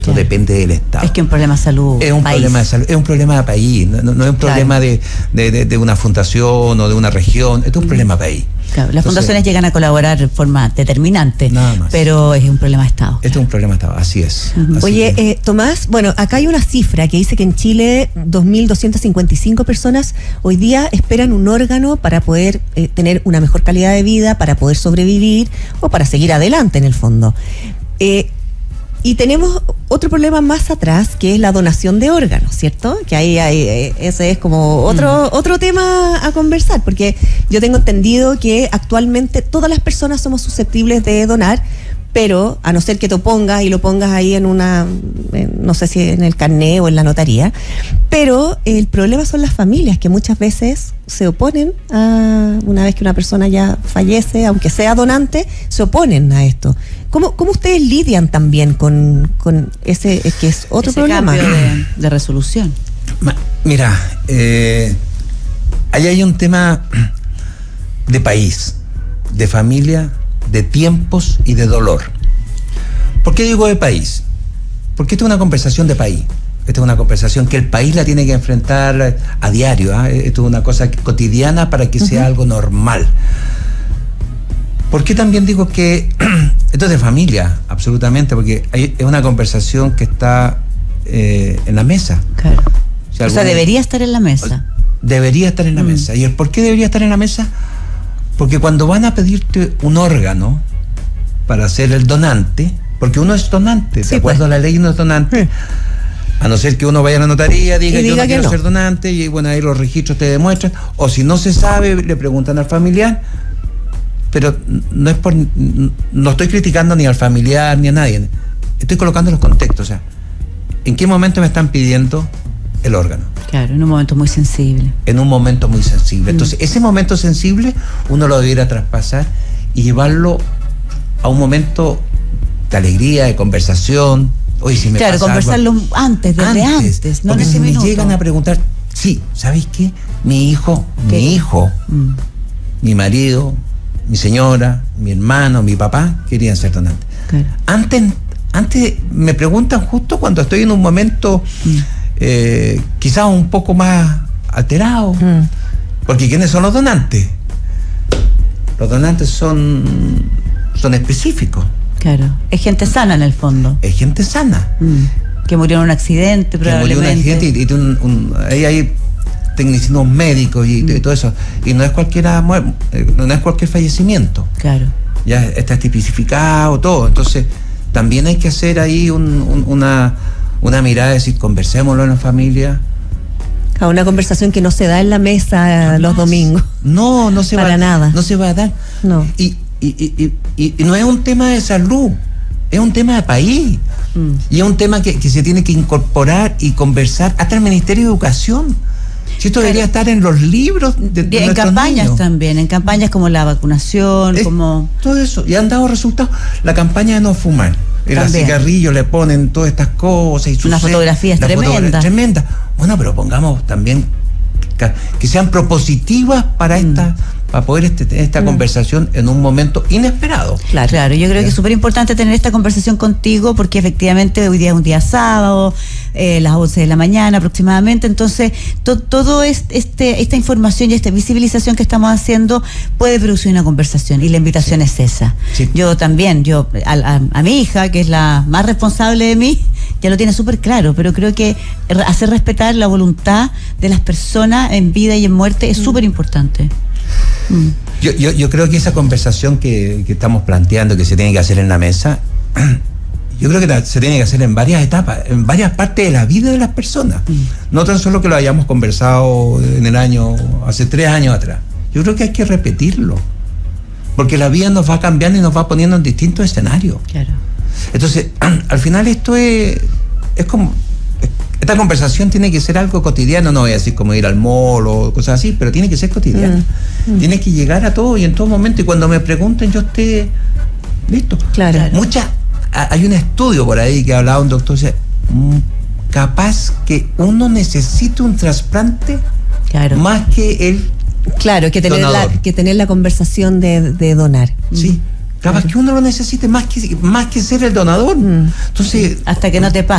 Eso depende del Estado. Es que un problema de salud. Es un problema de salud, es un problema de país, no es un problema de una fundación o de una región, es un problema de país. Claro, las fundaciones llegan a colaborar de forma determinante, nada más. Pero es un problema de Estado. Este es un problema de Estado, así es. Así Oye, Tomás, bueno, acá hay una cifra que dice que en Chile 2.255 personas hoy día esperan un órgano para poder tener una mejor calidad de vida, para poder sobrevivir o para seguir adelante en el fondo. Y tenemos otro problema más atrás, que es la donación de órganos, ¿cierto? Que ahí ese es como otro tema a conversar, porque yo tengo entendido que actualmente todas las personas somos susceptibles de donar, pero a no ser que te opongas y lo pongas ahí no sé si en el carné o en la notaría, pero el problema son las familias que muchas veces se oponen una vez que una persona ya fallece, aunque sea donante, se oponen a esto. ¿Cómo ustedes lidian también con ese que es otro problema? Cambio de resolución. Mira, ahí hay un tema de país, de familia, de tiempos y de dolor. ¿Por qué digo de país? Porque esta es una conversación de país. Esta es una conversación que el país la tiene que enfrentar a diario. Esto es una cosa cotidiana para que sea algo normal. ¿Por qué también digo que esto es de familia? Absolutamente, porque es una conversación que está en la mesa. Claro. O sea, debería estar en la mesa. Debería estar en la mesa. ¿Y el por qué debería estar en la mesa? Porque cuando van a pedirte un órgano para ser el donante, porque uno es donante, de acuerdo a la ley uno es donante, a no ser que uno vaya a la notaría, diga yo no quiero ser donante, y bueno, ahí los registros te demuestran, o si no se sabe, le preguntan al familiar, pero no estoy criticando ni al familiar ni a nadie, estoy colocando los contextos, o sea, ¿en qué momento me están pidiendo el órgano? Claro, en un momento muy sensible. En un momento muy sensible. Entonces, ese momento sensible uno lo debiera traspasar y llevarlo a un momento de alegría, de conversación. Oye, si me pasa conversarlo algo, antes. No, porque si me llegan a preguntar, sí, ¿sabéis qué? Mi hijo, mi marido, mi señora, mi hermano, mi papá querían ser donantes. Claro. Antes me preguntan justo cuando estoy en un momento quizás un poco más alterado, porque ¿quiénes son los donantes? Los donantes son específicos. Claro, es gente sana en el fondo. Es gente sana. Que murió en un accidente, probablemente. Que murió en un accidente ahí hay tecnicismos médicos y todo eso. Y no es no es cualquier fallecimiento. Claro. Ya está tipificado todo. Entonces, también hay que hacer ahí una mirada de decir, conversémoslo en la familia. A una conversación que no se da en la mesa los domingos. No se va. Para nada. No se va a dar. No. Y no es un tema de salud, es un tema de país. Y es un tema que se tiene que incorporar y conversar hasta el Ministerio de Educación. Si esto debería estar en los libros de en campañas niños. También, en campañas como la vacunación, como todo eso, y han dado resultados. La campaña de no fumar, el cigarrillo, le ponen todas estas cosas y unas fotografías tremendas. Bueno, pero pongamos también que sean propositivas para para poder esta conversación en un momento inesperado. Claro, yo creo que es súper importante tener esta conversación contigo, porque efectivamente hoy día es un día sábado, las 11 de la mañana aproximadamente, entonces todo esta información y esta visibilización que estamos haciendo puede producir una conversación, y la invitación es esa. Sí. Yo también, a mi hija, que es la más responsable de mí, ya lo tiene súper claro, pero creo que hacer respetar la voluntad de las personas en vida y en muerte es súper importante. Yo creo que esa conversación que estamos planteando, que se tiene que hacer en la mesa, yo creo que se tiene que hacer en varias etapas, en varias partes de la vida de las personas. No tan solo que lo hayamos conversado hace 3 años atrás. Yo creo que hay que repetirlo, porque la vida nos va cambiando y nos va poniendo en distintos escenarios. Claro. Entonces, al final esto es como... Esta conversación tiene que ser algo cotidiano, no voy a decir como ir al mall o cosas así, pero tiene que ser cotidiana. Tiene que llegar a todo y en todo momento, y cuando me pregunten yo esté listo. Claro. Hay un estudio por ahí que hablaba un doctor, capaz que uno necesita un trasplante más que el que tener la conversación de donar. Sí. Capaz que uno lo necesite más que ser el donador. Entonces, hasta que no te pase.